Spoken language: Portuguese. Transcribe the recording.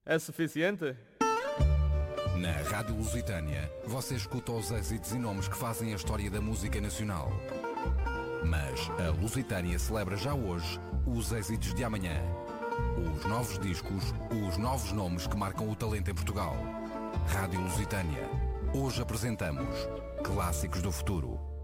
É suficiente? Na Rádio Lusitânia, você escuta os êxitos e nomes que fazem a história da música nacional. Mas a Lusitânia celebra já hoje os êxitos de amanhã. Os novos discos, os novos nomes que marcam o talento em Portugal. Rádio Lusitânia. Hoje apresentamos Clássicos do Futuro.